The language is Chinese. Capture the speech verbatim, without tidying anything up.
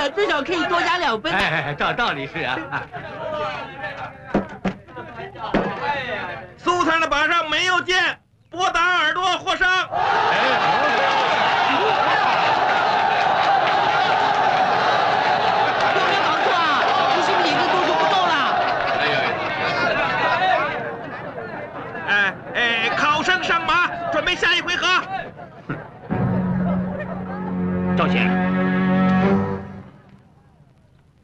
了，最少可以多加两分。 哎，道道理是啊。 苏探的靶上没有箭，拨打耳朵获伤。 有没有搞错啊？你是不是眼睛度数不够了？ 哎哎，考生上马，准备下一回合。 赵显，